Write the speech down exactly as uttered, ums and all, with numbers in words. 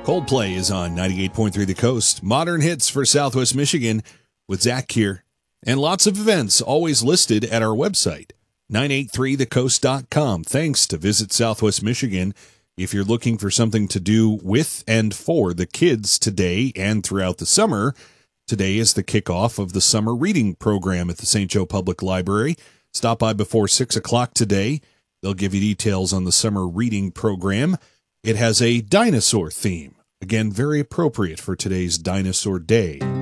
Coldplay is on ninety-eight point three The Coast. Modern hits for Southwest Michigan with Zach here. And lots of events always listed at our website, nine eight three the coast dot com. Thanks to Visit Southwest Michigan. If you're looking for something to do with and for the kids today and throughout the summer, today is the kickoff of the summer reading program at the Saint Joe Public Library. Stop by before six o'clock today. They'll give you details on the summer reading program. It has a dinosaur theme. Again, very appropriate for today's Dinosaur Day.